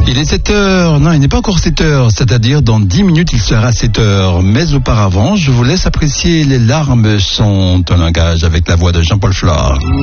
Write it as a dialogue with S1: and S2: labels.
S1: Il est 7h, non, il n'est pas encore 7h, c'est-à-dire dans 10 minutes il sera 7h. Mais auparavant, je vous laisse apprécier Les larmes sont un langage avec la voix de Jean-Paul Flore.